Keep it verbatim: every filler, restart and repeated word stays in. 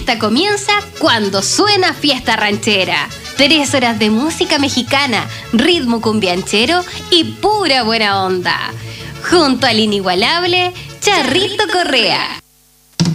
fiesta comienza cuando suena Fiesta Ranchera. Tres horas de música mexicana, ritmo cumbianchero y pura buena onda. Junto al inigualable Charrito Correa.